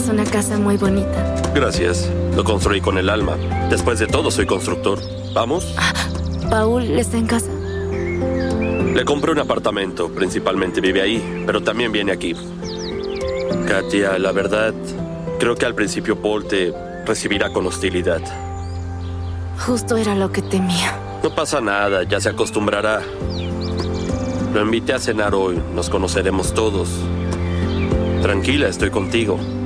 una casa muy bonita. Gracias. Lo construí con el alma. Después de todo, soy constructor. ¿Vamos? ¿Paul está en casa? Le compré un apartamento. Principalmente vive ahí, pero también viene aquí. Katia, la verdad, creo que al principio Paul te recibirá con hostilidad. Justo era lo que temía. No pasa nada, ya se acostumbrará. Lo invité a cenar hoy. Nos conoceremos todos. Tranquila, estoy contigo.